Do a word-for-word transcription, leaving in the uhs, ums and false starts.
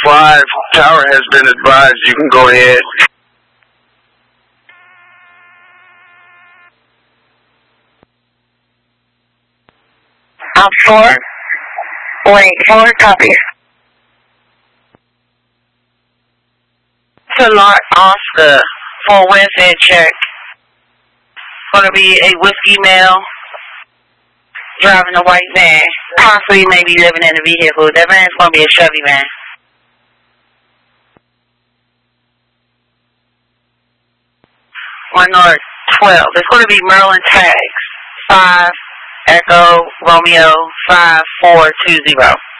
five, tower has been advised. You can go ahead. Out four. Wait, four, copy. To Lord Oscar for Wednesday check. Gonna be a whiskey male driving a white van. Possibly maybe living in a vehicle. That van's gonna be a Chevy van. One North twelve. It's gonna be Merlin tags. Five Echo Romeo five four two zero.